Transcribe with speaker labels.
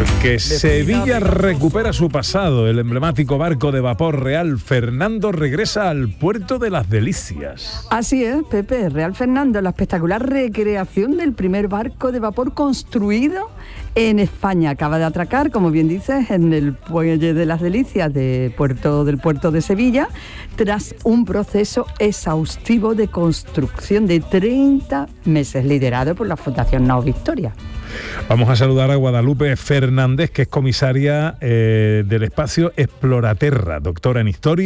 Speaker 1: Porque Sevilla recupera su pasado. El emblemático barco de vapor Real Fernando regresa al puerto de Las Delicias.
Speaker 2: Así es, Pepe. Real Fernando, la espectacular recreación del primer barco de vapor construido en España. Acaba de atracar, como bien dices, en el Muelle de Las Delicias del puerto de Sevilla, tras un proceso exhaustivo de construcción de 30 meses, liderado por la Fundación Nao Victoria.
Speaker 1: Vamos a saludar a Guadalupe Fernández, que es comisaria del espacio Exploraterra, doctora en Historia